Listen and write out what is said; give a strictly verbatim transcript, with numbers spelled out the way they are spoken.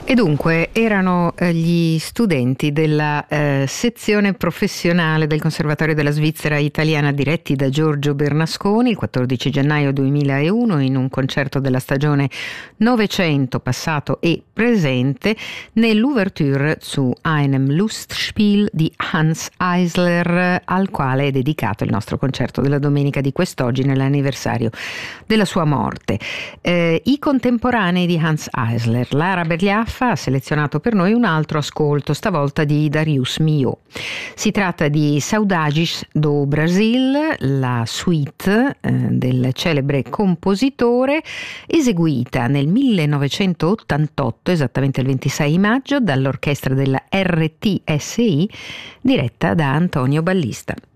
E dunque erano eh, gli studenti della eh, sezione professionale del Conservatorio della Svizzera Italiana diretti da Giorgio Bernasconi il quattordici gennaio duemilauno in un concerto della stagione Novecento passato e presente nell'Ouverture zu einem Lustspiel di Hanns Eisler, al quale è dedicato il nostro concerto della domenica di quest'oggi nell'anniversario della sua morte. Eh, I contemporanei di Hanns Eisler, Lara Berliaffa ha selezionato per noi un altro ascolto, stavolta di Darius Milhaud. Si tratta di Saudades do Brasil, la suite eh, del celebre compositore, eseguita nel millenovecentottantotto, esattamente il ventisei maggio, dall'orchestra della R T S I, diretta da Antonio Ballista.